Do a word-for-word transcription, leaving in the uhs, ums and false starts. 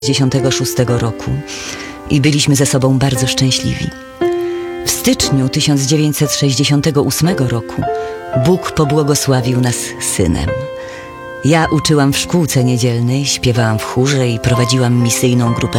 dziesiątego szóstego roku i byliśmy ze sobą bardzo szczęśliwi. W styczniu tysiąc dziewięćset sześćdziesiątego ósmego roku Bóg pobłogosławił nas synem. Ja uczyłam w szkółce niedzielnej, śpiewałam w chórze i prowadziłam misyjną grupę